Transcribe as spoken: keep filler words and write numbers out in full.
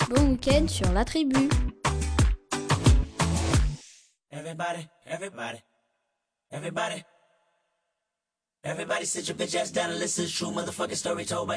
Bon week-end sur la tribu. Everybody, everybody, everybody, everybody sit your bitch ass down and listen to true motherfucking story told by